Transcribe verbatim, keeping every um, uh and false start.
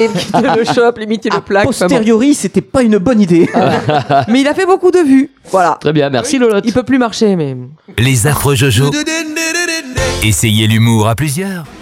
quitter le shop, limiter le plaque. A posteriori, c'était pas une bonne idée. Mais il a fait beaucoup de vues. Voilà. Très bien, merci Lolotte. Il peut plus marcher, mais. Les affreux Jojo. Essayez l'humour à plusieurs.